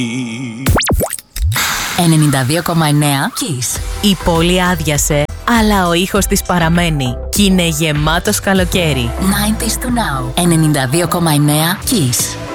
92,9 Kiss. Η πόλη άδειασε, αλλά ο ήχος της παραμένει κι είναι γεμάτος καλοκαίρι. 90s to now. 92,9 Kiss.